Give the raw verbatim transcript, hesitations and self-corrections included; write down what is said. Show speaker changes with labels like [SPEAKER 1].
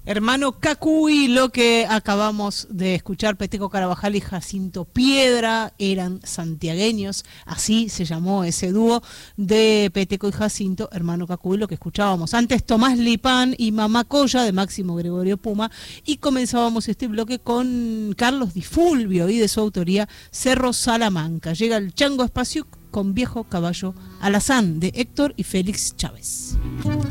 [SPEAKER 1] Hermano Cacuy, lo que acabamos de escuchar, Peteco Carabajal y Jacinto Piedra, eran santiagueños, así se llamó ese dúo de Peteco y Jacinto, Hermano Cacuy, lo que escuchábamos antes, Tomás Lipán y Mamá Colla de Máximo Gregorio Puma, y comenzábamos este bloque con Carlos Di Fulvio y de su autoría Cerro Salamanca. Llega el Chango Espacio con Viejo Caballo Alazán de Héctor y Félix Chávez.